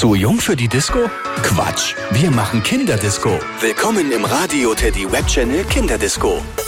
Zu jung für die Disco? Quatsch, wir machen Kinderdisco. Willkommen im Radio Teddy Web Channel Kinderdisco.